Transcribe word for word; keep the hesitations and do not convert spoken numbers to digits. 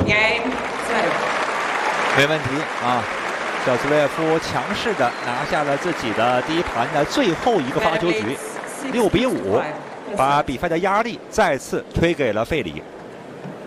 Game two。 没问题啊，小兹维夫强势的拿下了自己的第一盘的最后一个发球局，六比五，把比赛的压力再次推给了费里。